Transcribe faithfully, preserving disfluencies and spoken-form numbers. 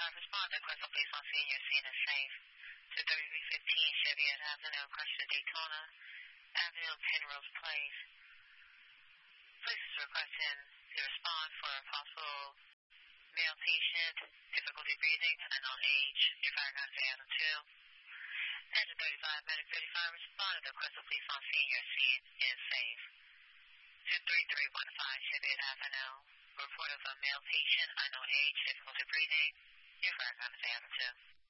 thirty-five, respond to request of police on senior scene is safe. two thirty-three fifteen Cheviot Avenue, across to Daytona Avenue, Penrose Place. Police is requesting to respond for a possible male patient, difficulty breathing, unknown age, your fire gun is Adam two. Engine thirty-five, medic thirty-five, respond to the request of police on senior scene is safe. two three three one five Cheviot Avenue, report of a male patient, unknown age, difficulty breathing, your fire gun is Adam two.